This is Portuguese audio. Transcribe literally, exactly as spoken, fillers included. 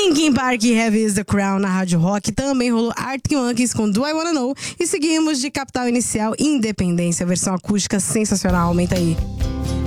Linkin Park, Heavy is the Crown na Rádio Rock. Também rolou Arctic Monkeys com Do I Wanna Know. E seguimos de Capital Inicial, Independência, versão acústica sensacional. Aumenta aí.